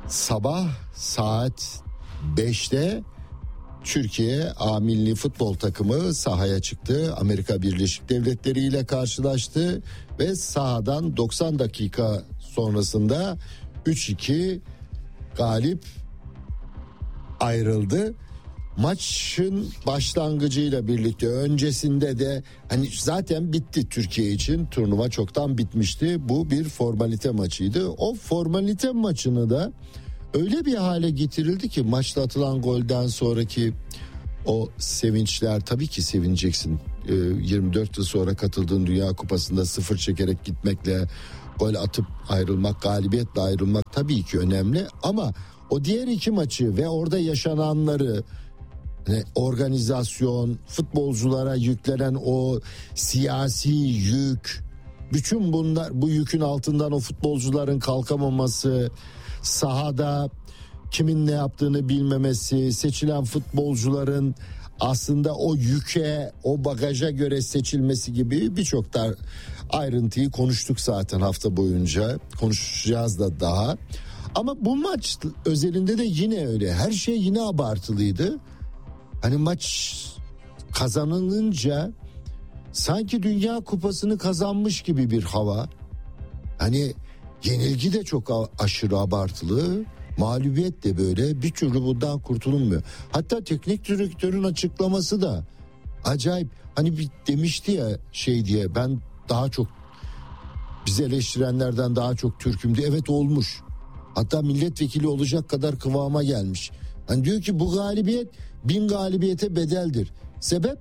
sabah saat 5'te Türkiye A milli futbol takımı sahaya çıktı. Amerika Birleşik Devletleri ile karşılaştı ve sahadan 90 dakika sonrasında 3-2 galip ayrıldı. Maçın başlangıcıyla birlikte öncesinde de hani zaten bitti Türkiye için, turnuva çoktan bitmişti. Bu bir formalite maçıydı. O formalite maçını da öyle bir hale getirildi ki maçta atılan golden sonraki o sevinçler, tabii ki sevineceksin. 24 yıl sonra katıldığın Dünya Kupası'nda 0 çekerek gitmekle, gol atıp ayrılmak, galibiyetle ayrılmak tabii ki önemli. Ama o diğer iki maçı ve orada yaşananları, organizasyon, futbolculara yüklenen o siyasi yük, bütün bunlar, bu yükün altından o futbolcuların kalkamaması, sahada kimin ne yaptığını bilmemesi, seçilen futbolcuların aslında o yüke, o bagaja göre seçilmesi gibi birçok da ayrıntıyı konuştuk zaten hafta boyunca. Konuşacağız da daha. Ama bu maç özelinde de yine öyle. Her şey yine abartılıydı. Hani maç kazanılınca sanki Dünya Kupası'nı kazanmış gibi bir hava. Hani yenilgi de çok aşırı abartılı. Mağlubiyet de böyle, bir türlü bundan kurtulunmuyor. Hatta teknik direktörün açıklaması da acayip. Hani bir demişti ya şey diye, ben daha çok, bizi eleştirenlerden daha çok Türk'üm diye. Evet, olmuş. Hatta milletvekili olacak kadar kıvama gelmiş. Hani diyor ki bu galibiyet 1000 galibiyete bedeldir. Sebep?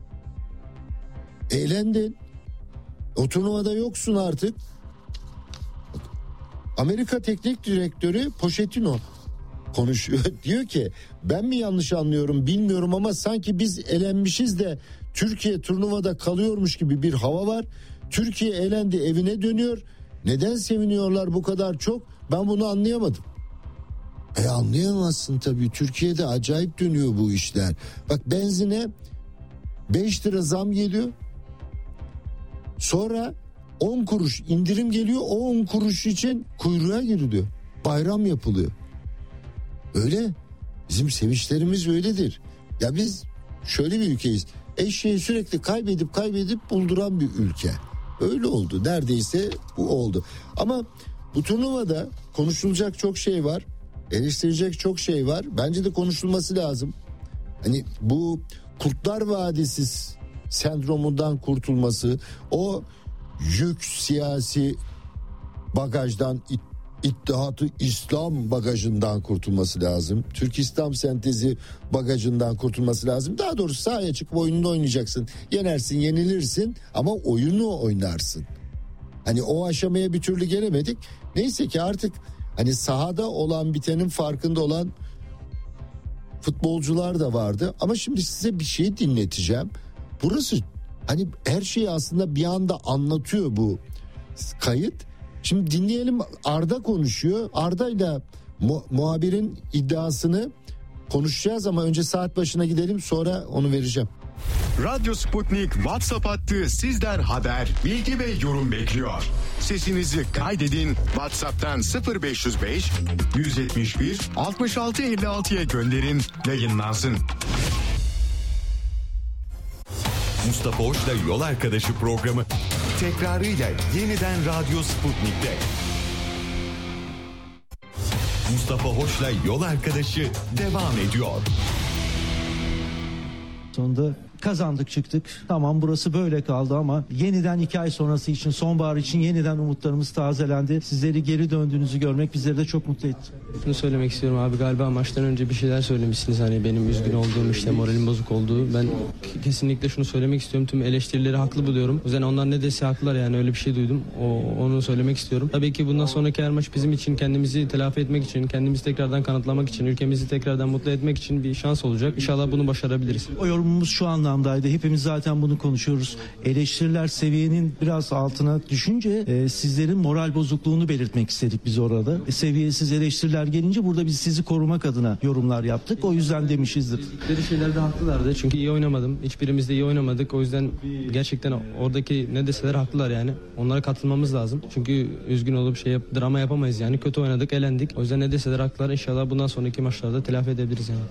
Eğlendin. O turnuvada yoksun artık. Amerika Teknik Direktörü Pochettino konuşuyor. Diyor ki ben mi yanlış anlıyorum bilmiyorum ama sanki biz elenmişiz de Türkiye turnuvada kalıyormuş gibi bir hava var. Türkiye elendi, evine dönüyor. Neden seviniyorlar bu kadar çok? Ben bunu anlayamadım. Anlayamazsın tabii. Türkiye'de acayip dönüyor bu işler. Bak, benzine 5 lira zam geliyor. Sonra 10 kuruş indirim geliyor. O 10 kuruş için kuyruğa giriliyor. Bayram yapılıyor. Öyle. Bizim sevinçlerimiz öyledir. Ya biz şöyle bir ülkeyiz. Eşeği sürekli kaybedip bulduran bir ülke. Öyle oldu. Neredeyse bu oldu. Ama bu turnuvada konuşulacak çok şey var. Eleştirecek çok şey var. Bence de konuşulması lazım. Hani bu Kurtlar Vadisi sendromundan kurtulması, o yük siyasi bagajdan, İttihat-ı İslam bagajından kurtulması lazım. Türk İslam sentezi bagajından kurtulması lazım. Daha doğrusu sahaya çıkıp oyununu oynayacaksın. Yenersin, yenilirsin ama oyunu oynarsın. Hani o aşamaya bir türlü gelemedik. Neyse ki artık hani sahada olan bitenin farkında olan futbolcular da vardı. Ama şimdi size bir şey dinleteceğim. Burası hani her şeyi aslında bir anda anlatıyor bu kayıt. Şimdi dinleyelim, Arda konuşuyor. Arda ile muhabirin iddiasını konuşacağız ama önce saat başına gidelim, sonra onu vereceğim. Radyo Sputnik WhatsApp hattı sizden haber, bilgi ve yorum bekliyor. Sesinizi kaydedin, WhatsApp'tan 0505 171 66 56'ya gönderin, yayınlansın. Mustafa Hoş'la Yol Arkadaşı programı tekrarıyla yeniden Radyo Sputnik'te. Mustafa Hoş'la Yol Arkadaşı devam ediyor. Sonunda kazandık, çıktık. Tamam, burası böyle kaldı ama yeniden 2 ay sonrası için, sonbahar için yeniden umutlarımız tazelendi. Sizleri geri döndüğünüzü görmek bizleri de çok mutlu etti. Bunu söylemek istiyorum abi, galiba maçtan önce bir şeyler söylemişsiniz, hani benim üzgün olduğum, işte moralim bozuk olduğu. Ben kesinlikle şunu söylemek istiyorum, tüm eleştirileri haklı buluyorum. O yüzden onlar ne dese haklılar, yani öyle bir şey duydum, onu söylemek istiyorum. Tabii ki bundan sonraki her maç bizim için, kendimizi telafi etmek için, kendimizi tekrardan kanıtlamak için, ülkemizi tekrardan mutlu etmek için bir şans olacak. İnşallah bunu başarabiliriz. O yorumumuz şu anlamda ortamdaydı. Hepimiz zaten bunu konuşuyoruz. Eleştiriler seviyenin biraz altına düşünce sizlerin moral bozukluğunu belirtmek istedik biz orada. Seviyesiz eleştiriler gelince burada biz sizi korumak adına yorumlar yaptık. O yüzden demişizdir. Dedikleri şeylerde haklılardı. Çünkü iyi oynamadım. Hiçbirimiz de iyi oynamadık. O yüzden gerçekten oradaki ne deseler haklılar yani. Onlara katılmamız lazım. Çünkü üzgün olup drama yapamayız yani. Kötü oynadık, elendik. O yüzden ne deseler haklılar. İnşallah bundan sonraki maçlarda telafi edebiliriz yani.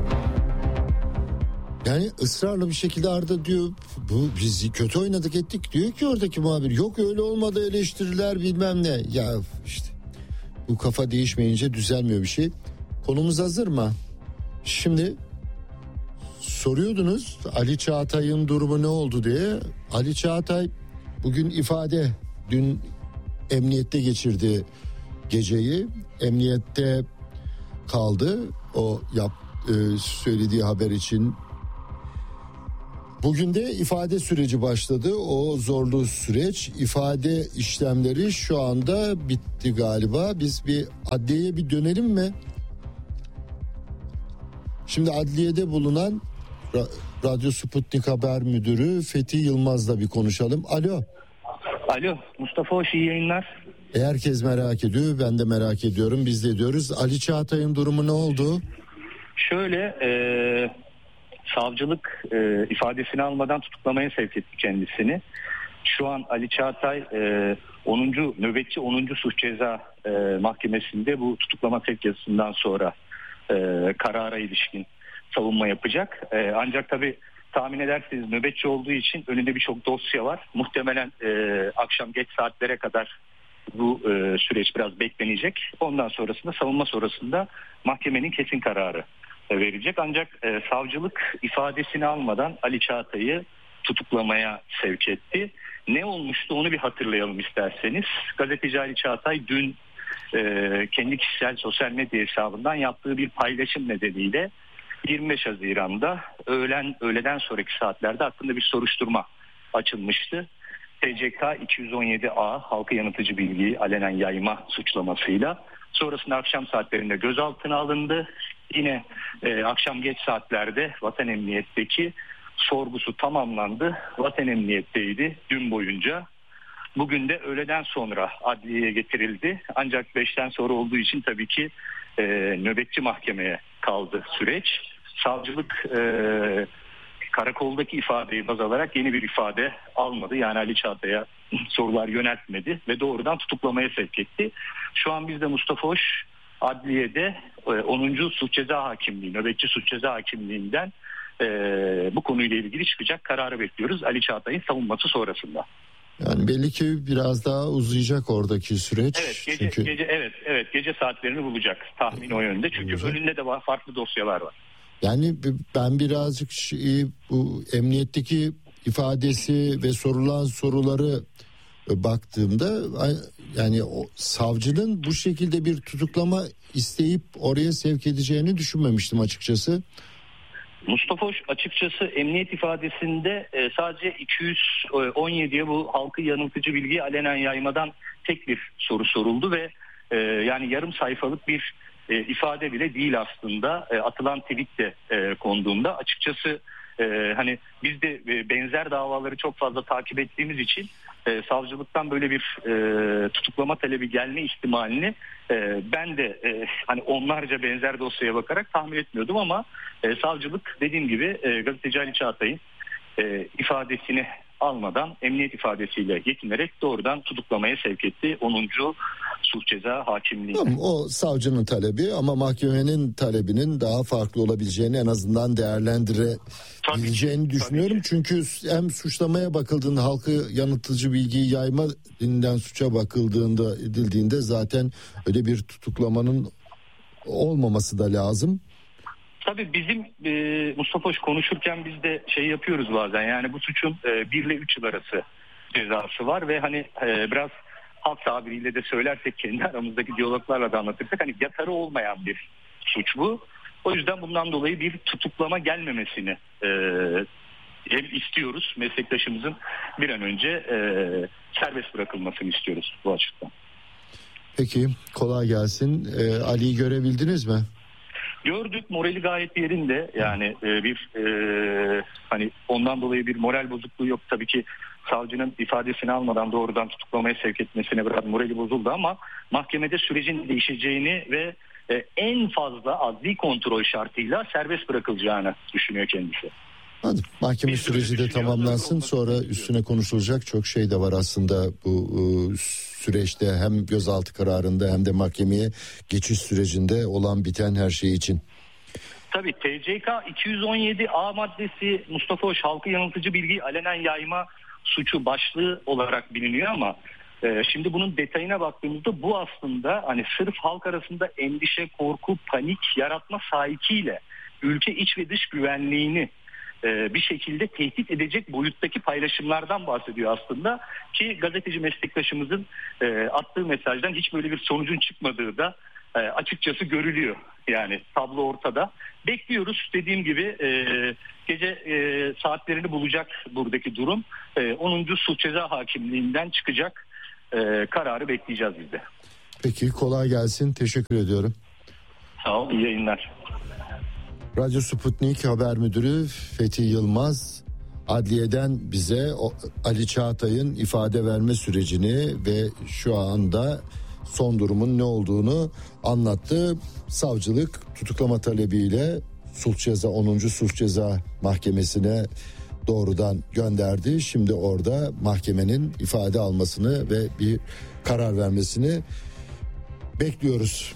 Yani ısrarla bir şekilde Arda diyor biz kötü oynadık ettik diyor ki oradaki muhabir. Yok öyle olmadı, eleştiriler bilmem ne. Ya işte bu kafa değişmeyince düzelmiyor bir şey. Konumuz hazır mı? Şimdi soruyordunuz Ali Çağatay'ın durumu ne oldu diye. Ali Çağatay bugün dün emniyette geçirdi geceyi. Emniyette kaldı o söylediği haber için. Bugün de ifade süreci başladı. O zorlu süreç, ifade işlemleri şu anda bitti galiba. Biz bir adliyeye bir dönelim mi? Şimdi adliyede bulunan Radyo Sputnik Haber Müdürü Fethi Yılmaz'la bir konuşalım. Alo Mustafa hoş, iyi yayınlar. Herkes merak ediyor, ben de merak ediyorum, biz de diyoruz. Ali Çağatay'ın durumu ne oldu? Şöyle savcılık ifadesini almadan tutuklamaya sevk etti kendisini. Şu an Ali Çağatay nöbetçi 10. Suç Ceza Mahkemesi'nde bu tutuklama sevk yazısından sonra karara ilişkin savunma yapacak. Ancak tabii tahmin edersiniz nöbetçi olduğu için önünde birçok dosya var. Muhtemelen akşam geç saatlere kadar bu süreç biraz beklenecek. Ondan sonrasında savunma sonrasında mahkemenin kesin kararı verecek. Ancak savcılık ifadesini almadan Ali Çağatay'ı tutuklamaya sevk etti. Ne olmuştu onu bir hatırlayalım isterseniz. Gazeteci Ali Çağatay dün kendi kişisel sosyal medya hesabından yaptığı bir paylaşım nedeniyle 25 Haziran'da öğleden sonraki saatlerde hakkında bir soruşturma açılmıştı. TCK 217A halka yanıltıcı bilgiyi alenen yayma suçlamasıyla. Sonrasında akşam saatlerinde gözaltına alındı. Yine akşam geç saatlerde Vatan Emniyet'teki sorgusu tamamlandı. Vatan Emniyet'teydi dün boyunca. Bugün de öğleden sonra adliyeye getirildi. Ancak 5'ten sonra olduğu için tabii ki nöbetçi mahkemeye kaldı süreç. Savcılık karakoldaki ifadeyi baz alarak yeni bir ifade almadı. Yani Ali Çağatay'a sorular yöneltmedi ve doğrudan tutuklamaya sevk etti. Şu an biz de Mustafa Hoş adliyede 10. Suç Ceza Hakimliği, nöbetçi Suç Ceza Hakimliği'nden bu konuyla ilgili çıkacak kararı bekliyoruz Ali Çağatay'ın savunması sonrasında. Yani belli ki biraz daha uzayacak oradaki süreç. Evet, gece saatlerini bulacak tahmin o yönde. Çünkü önünde de farklı dosyalar var. Yani ben birazcık bu emniyetteki ifadesi ve sorulan soruları baktığımda yani o savcının bu şekilde bir tutuklama isteyip oraya sevk edeceğini düşünmemiştim açıkçası. Mustafa Hoş açıkçası emniyet ifadesinde sadece 217'ye bu halkı yanıltıcı bilgiyi alenen yaymadan tek bir soru soruldu ve yani yarım sayfalık bir ifade bile değil aslında. Atılan tweet de konduğunda açıkçası hani biz de benzer davaları çok fazla takip ettiğimiz için savcılıktan böyle bir tutuklama talebi gelme ihtimalini ben de hani onlarca benzer dosyaya bakarak tahmin etmiyordum ama savcılık dediğim gibi gazeteci Ali Çağatay'ın ifadesini almadan emniyet ifadesiyle yetinerek doğrudan tutuklamaya sevk etti 10. Suç Ceza Hakimliği. Tamam, o savcının talebi ama mahkemenin talebinin daha farklı olabileceğini en azından değerlendirebileceğini düşünüyorum. Çünkü hem suçlamaya bakıldığında halkı yanıltıcı bilgiyi yayma denilen suça edildiğinde zaten öyle bir tutuklamanın olmaması da lazım. Tabii bizim Mustafa Hoş konuşurken biz de yapıyoruz bazen, yani bu suçun 1 ile 3 yıl arası cezası var ve hani biraz halk tabiriyle de söylersek, kendi aramızdaki diyaloglarla da anlatırsak, hani yatarı olmayan bir suç bu. O yüzden bundan dolayı bir tutuklama gelmemesini hem istiyoruz, meslektaşımızın bir an önce serbest bırakılmasını istiyoruz bu açıdan. Peki, kolay gelsin. Ali'yi görebildiniz mi? Gördük, morali gayet yerinde. Yani hani ondan dolayı bir moral bozukluğu yok. Tabii ki savcının ifadesini almadan doğrudan tutuklamaya sevk etmesine biraz morali bozuldu ama mahkemede sürecin değişeceğini ve en fazla adli kontrol şartıyla serbest bırakılacağını düşünüyor kendisi. Hadi, mahkeme süreci de tamamlansın, sonra üstüne konuşulacak çok şey de var aslında bu süreçte, hem gözaltı kararında hem de mahkemeye geçiş sürecinde olan biten her şey için. Tabii TCK 217A maddesi Mustafa Hoş halkı yanıltıcı bilgiyi alenen yayma suçu başlığı olarak biliniyor ama şimdi bunun detayına baktığımızda bu aslında hani sırf halk arasında endişe, korku, panik yaratma sahikiyle ülke iç ve dış güvenliğini bir şekilde tehdit edecek boyuttaki paylaşımlardan bahsediyor aslında, ki gazeteci meslektaşımızın attığı mesajdan hiç böyle bir sonucun çıkmadığı da açıkçası görülüyor. Yani tablo ortada. Bekliyoruz, dediğim gibi gece saatlerini bulacak buradaki durum. 10. Sulh Ceza Hakimliğinden çıkacak kararı bekleyeceğiz biz de. Peki, kolay gelsin, teşekkür ediyorum. Sağ ol, iyi yayınlar. Radyo Sputnik Haber Müdürü Fethi Yılmaz adliyeden bize Ali Çağatay'ın ifade verme sürecini ve şu anda son durumun ne olduğunu anlattı. Savcılık tutuklama talebiyle Sulh 10. Sulh Ceza Mahkemesi'ne doğrudan gönderdi. Şimdi orada mahkemenin ifade almasını ve bir karar vermesini bekliyoruz.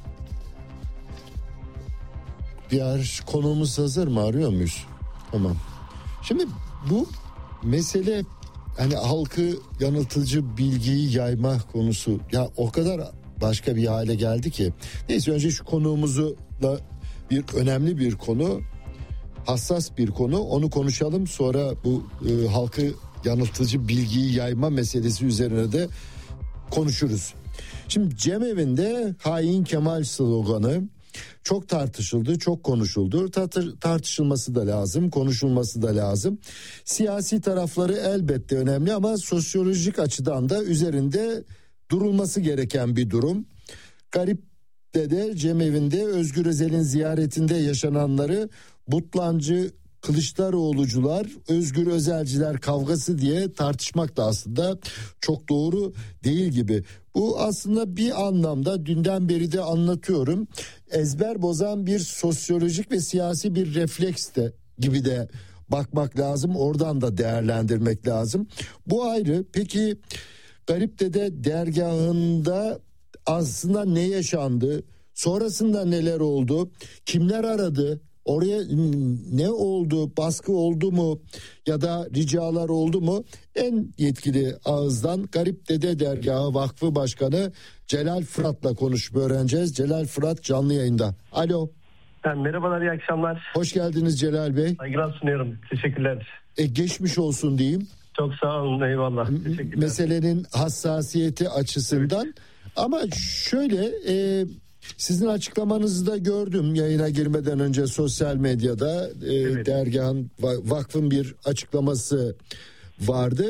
Diğer konuğumuz hazır mı? Arıyor muyuz? Tamam. Şimdi bu mesele, hani halkı yanıltıcı bilgiyi yayma konusu ya o kadar başka bir hale geldi ki. Neyse, önce şu konuğumuzla önemli bir konu, hassas bir konu, onu konuşalım. Sonra bu halkı yanıltıcı bilgiyi yayma meselesi üzerine de konuşuruz. Şimdi Cemevi'nde hain Kemal sloganı çok tartışıldı, çok konuşuldu. Tartışılması da lazım, konuşulması da lazım. Siyasi tarafları elbette önemli ama sosyolojik açıdan da üzerinde durulması gereken bir durum. Garip'te de Cemevi'nde Özgür Özel'in ziyaretinde yaşananları Butlancı Kılıçdaroğlucular, Özgür Özelciler kavgası diye tartışmak da aslında çok doğru değil gibi. Bu aslında bir anlamda dünden beri de anlatıyorum, ezber bozan bir sosyolojik ve siyasi bir refleks de gibi de bakmak lazım. Oradan da değerlendirmek lazım. Bu ayrı. Peki Garip'te dergahında aslında ne yaşandı? Sonrasında neler oldu? Kimler aradı? Oraya ne oldu? Baskı oldu mu? Ya da ricalar oldu mu? En yetkili ağızdan Garipdede Dergahı Vakfı Başkanı Celal Fırat'la konuşup öğreneceğiz. Celal Fırat canlı yayında. Alo. Merhabalar, iyi akşamlar. Hoş geldiniz Celal Bey. Saygılar sunuyorum. Teşekkürler. Geçmiş olsun diyeyim. Çok sağ olun, eyvallah. Teşekkürler. Meselenin hassasiyeti açısından. Evet. Ama şöyle... sizin açıklamanızı da gördüm yayına girmeden önce sosyal medyada. Evet. Dergahın, vakfın bir açıklaması vardı.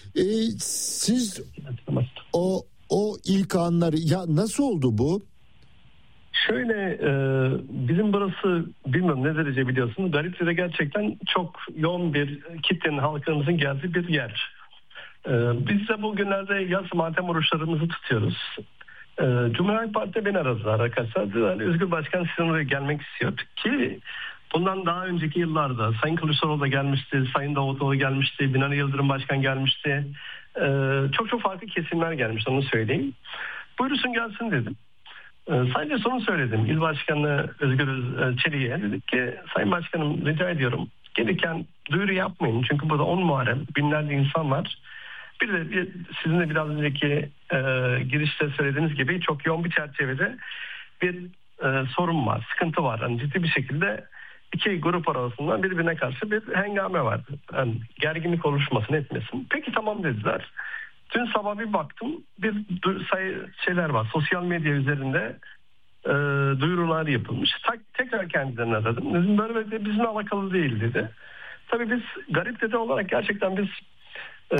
Siz o ilk anları, ya nasıl oldu bu? Şöyle, bizim burası bilmiyorum ne derece biliyorsunuz. Garipde'de gerçekten çok yoğun bir kitlenin, halkımızın geldiği bir yer. Biz de bugünlerde yaz matem oruçlarımızı tutuyoruz. Cumhuriyet Partisi beni aradılar arkadaşlar. Yani Özgür Başkan sizin oraya gelmek istiyor ki bundan daha önceki yıllarda Sayın Kılıçdaroğlu da gelmişti, Sayın Davutoğlu gelmişti, Binali Yıldırım Başkan gelmişti. Çok farklı kesimler gelmişti, onu söyleyeyim. Buyursun gelsin dedim. Sadece sonu söyledim. İl Başkanı Özgür Çelik'e dedik ki Sayın Başkanım rica ediyorum gelirken duyuru yapmayın. Çünkü burada 10 Muharrem binlerce insan var. Bir de sizin de biraz önceki girişte söylediğiniz gibi çok yoğun bir çerçevede bir sorun var, sıkıntı var. Yani ciddi bir şekilde iki grup arasında birbirine karşı bir hengame var. Yani gerginlik oluşmasın, etmesin. Peki tamam dediler. Dün sabah bir baktım, bir şeyler var. Sosyal medya üzerinde duyurular yapılmış. Tekrar kendilerini aradım. Dedim böyle de bizimle alakalı değil dedi. Tabii biz Garipdede olarak gerçekten biz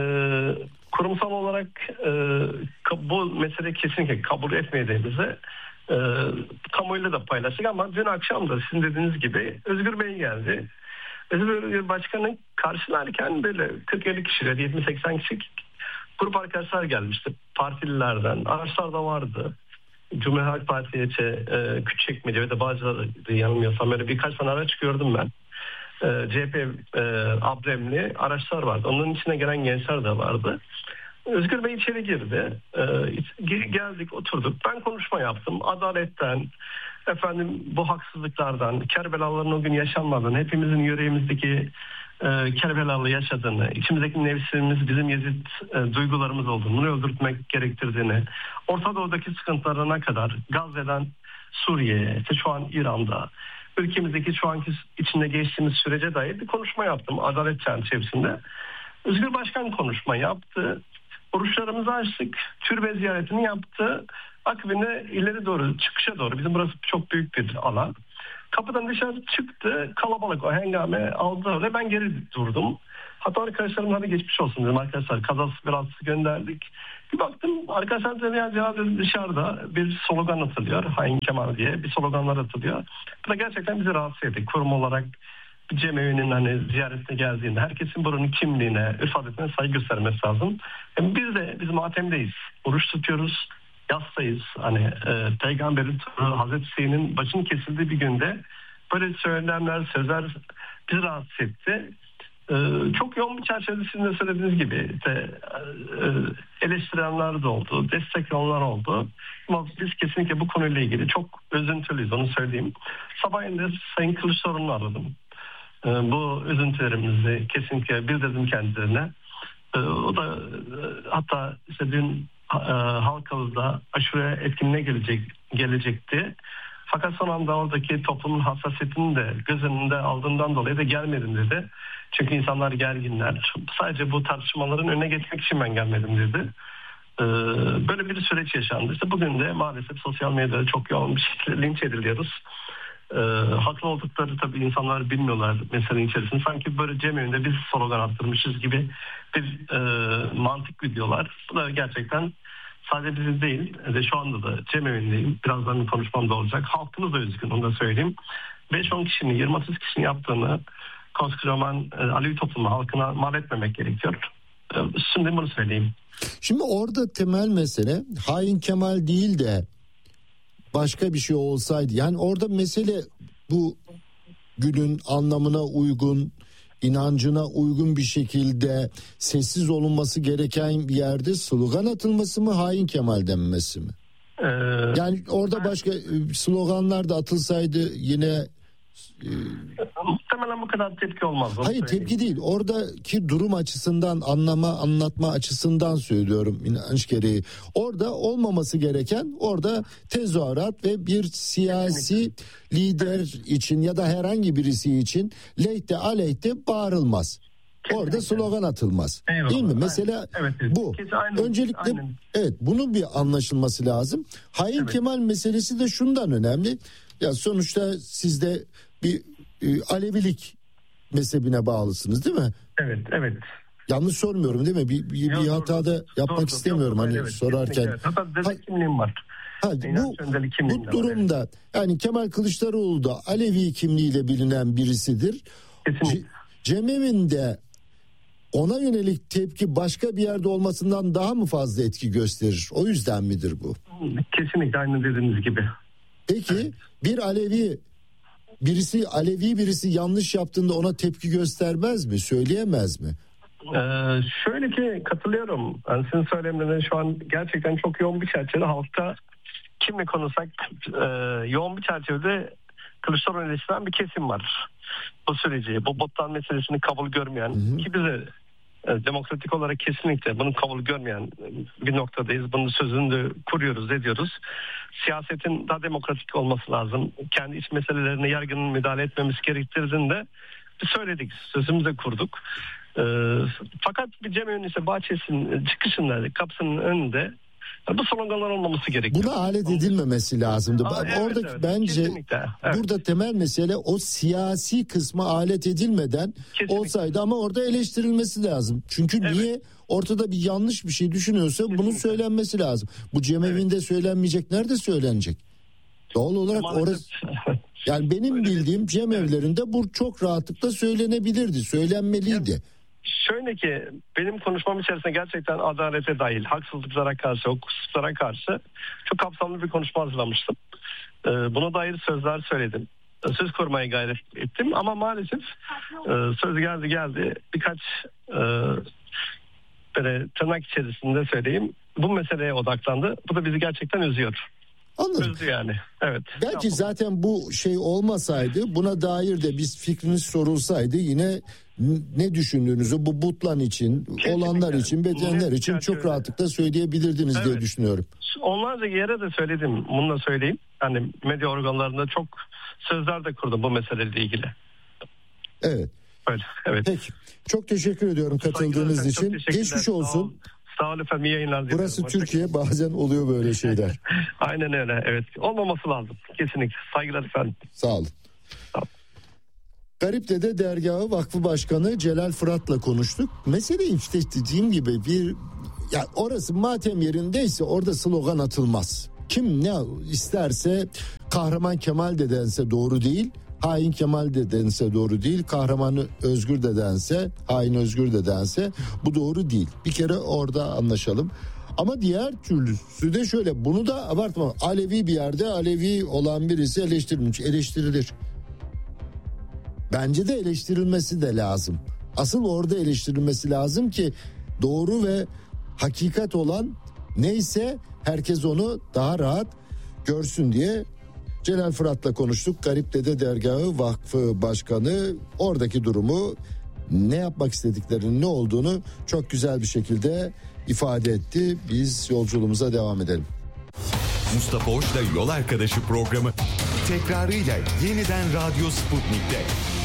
kurumsal olarak bu mesele kesinlikle kabul etmediğimizi Kamuoyuyla da paylaştık ama dün akşam da sizin dediğiniz gibi Özgür Bey geldi. Özgür Başkan'ı karşılarken böyle 40-50 kişiler, 70-80 kişilik grup arkadaşlar gelmişti. Partililerden, araçlar da vardı. Cumhuriyet Halk Partisi, Küçükçekmece ve de Bağcılar'da yanılmıyorsam böyle birkaç tane araç gördüm ben. CHP amblemli araçlar vardı. Onların içine gelen gençler de vardı. Özgür Bey içeri girdi. Geldik, oturduk. Ben konuşma yaptım. Adaletten, bu haksızlıklardan, Kerbelalıların o gün yaşanmadığını, hepimizin yüreğimizdeki Kerbelalı yaşadığını, içimizdeki nefsimiz bizim Yezid duygularımız olduğunu, bunu öldürtmek gerektirdiğini, Orta Doğu'daki sıkıntılarına kadar, Gazze'den Suriye'ye, işte şu an İran'da, ülkemizdeki şu anki içinde geçtiğimiz sürece dair bir konuşma yaptım adalet çerçevesinde. Özgür Başkan konuşma yaptı. Oruçlarımızı açtık. Türbe ziyaretini yaptı. Akabinde ileri doğru, çıkışa doğru. Bizim burası çok büyük bir alan. Kapıdan dışarı çıktı. Kalabalık o hengame aldı ve ben geri durdum. Hatta arkadaşlarım hadi geçmiş olsun dedim. Arkadaşlar kazası biraz gönderdik. Bir baktım arkadaşlar da dışarıda bir slogan atılıyor. Hain Kemal diye bir sloganlar atılıyor. Bu da gerçekten bizi rahatsız etti. Kurum olarak bir cemevinin ziyaretine geldiğinde herkesin buranın kimliğine, örf adetine saygı göstermesi lazım. Biz de bizim matemdeyiz. Oruç tutuyoruz. Yastayız. Peygamberin Hazreti Hüseyin'in başının kesildiği bir günde böyle söylemler, sözler bizi rahatsız etti. Çok yoğun bir çerçevede sizin de söylediğiniz gibi eleştirenler de oldu, destekleyenler oldu. Ama biz kesinlikle bu konuyla ilgili çok üzüntülüyüz, onu söyleyeyim. Sabahleyin de Sayın Kılıçdaroğlu'nu aradım. Bu üzüntülerimizi kesinlikle bildirdim kendilerine. O da hatta işte dün Halkalı'da aşure etkinliğine gelecekti. Fakat son anda oradaki toplumun hassasiyetini de göz önünde aldığından dolayı da gelmedim dedi. Çünkü insanlar gerginler. Sadece bu tartışmaların önüne geçmek için ben gelmedim dedi. Böyle bir süreç yaşandı. İşte bugün de maalesef sosyal medyada çok yoğun bir şekilde linç ediliyoruz. Haklı oldukları tabii insanlar bilmiyorlar meselenin içerisinde. Sanki böyle cemevinde biz slogan attırmışız gibi bir mantık gidiyorlar. Bu da gerçekten sadece bizim değil ve şu anda da cemevindeyim. Birazdan bir konuşmam da olacak. Halkımız da üzgün, onu da söyleyeyim. 5-10 kişinin, 20-30 kişinin yaptığını koskocaman Alevi toplumu halkına mal etmemek gerekiyor. Şimdi bunu söyleyeyim. Şimdi orada temel mesele hain Kemal değil de başka bir şey olsaydı. Yani orada mesele bu günün anlamına uygun, inancına uygun bir şekilde sessiz olunması gereken bir yerde slogan atılması mı, hain Kemal denmesi mi? Yani orada başka sloganlar da atılsaydı yine muhtemelen bu kadar tepki olmaz. Hayır, tepki değil. Oradaki durum açısından, anlatma açısından söylüyorum inanç gereği. Orada olmaması gereken, orada tezahürat ve bir siyasi lider için ya da herhangi birisi için lehte aleyhte bağırılmaz. Kesinlikle. Orada slogan atılmaz. Eyvallah. Değil mi? Mesela bu. Öncelikle evet, bunun bir anlaşılması lazım. Hain Kemal meselesi de şundan önemli. Ya sonuçta siz de bir Alevilik mezhebine bağlısınız değil mi? Evet. Yanlış sormuyorum değil mi? Bir hata da yapmak istemiyorum sorarken. Hatta dede kimliğim var. Bu durumda yani Kemal Kılıçdaroğlu da Alevi kimliğiyle bilinen birisidir. Cemevinde ona yönelik tepki başka bir yerde olmasından daha mı fazla etki gösterir? O yüzden midir bu? Kesinlikle aynı dediğiniz gibi. Peki bir Alevi birisi yanlış yaptığında ona tepki göstermez mi? Söyleyemez mi? Şöyle ki katılıyorum. Yani sizin söylemleriniz şu an gerçekten çok yoğun bir çerçevede halkta kimle konuşsak yoğun bir çerçevede Kılıçdaroğlu eleştiren bir kesim var. Bu süreci, bu bottan meselesini kabul görmeyen ki bize demokratik olarak kesinlikle bunu kabul görmeyen bir noktadayız. Bunun sözünü de kuruyoruz, ediyoruz. Siyasetin daha demokratik olması lazım. Kendi iç meselelerine yargının müdahale etmemiz gerektirdiğinde söyledik, sözümüzü kurduk. Fakat bir cemevin ise bahçesinin çıkışında, kapısının önünde bu sloganlar olmaması gerekiyor. Buna alet edilmemesi lazımdı. Bence burada temel mesele o siyasi kısma alet edilmeden olsaydı ama orada eleştirilmesi lazım. Çünkü niye ortada bir yanlış bir şey düşünüyorsa bunun söylenmesi lazım. Bu cemevinde söylenmeyecek, nerede söylenecek? Doğal olarak orası, yani benim bildiğim cemevlerinde bu çok rahatlıkla söylenebilirdi, söylenmeliydi. Şöyle ki benim konuşmam içerisinde gerçekten adalete dahil, haksızlıklara karşı, hukuksuzlara karşı çok kapsamlı bir konuşma hazırlamıştım. Buna dair sözler söyledim. Söz korumaya gayret ettim ama maalesef söz geldi birkaç böyle tırnak içerisinde söyleyeyim, bu meseleye odaklandı. Bu da bizi gerçekten üzüyor. Anladım. Üzdü yani. Evet. Belki zaten bu şey olmasaydı, buna dair de biz fikriniz sorulsaydı yine ne düşündüğünüzü bu butlan için, kesinlikle olanlar için, bedenler için çok rahatlıkla söyleyebilirdiniz diye düşünüyorum. Onlarca yere de söyledim. Bunu da söyleyeyim. Yani medya organlarında çok sözler de kurdum bu meseleyle ilgili. Evet. Öyle, evet. Peki. Çok teşekkür ediyorum katıldığınız için. Geçmiş olsun. Sağ olun efendim, iyi yayınlar diliyorum. Burası Türkiye, bazen oluyor böyle şeyler. Aynen öyle, evet. Olmaması lazım. Kesinlikle. Saygılar efendim. Sağ olun. Garipdede Dergahı Vakfı Başkanı Celal Fırat'la konuştuk. Mesele işte dediğim gibi ya orası matem yerindeyse orada slogan atılmaz. Kim ne isterse, Kahraman Kemal de dense doğru değil, hain Kemal de dense doğru değil, kahraman Özgür de dense, hain Özgür de dense bu doğru değil. Bir kere orada anlaşalım. Ama diğer türlüsü de şöyle, bunu da abartma. Alevi bir yerde Alevi olan birisi eleştirilir. Bence de eleştirilmesi de lazım. Asıl orada eleştirilmesi lazım ki doğru ve hakikat olan neyse herkes onu daha rahat görsün diye. Celal Fırat'la konuştuk. Garipdede Dergahı Vakfı Başkanı oradaki durumu, ne yapmak istediklerinin ne olduğunu çok güzel bir şekilde ifade etti. Biz yolculuğumuza devam edelim. Mustafa Hoş'la Yol Arkadaşı programı tekrarıyla yeniden Radyo Sputnik'te.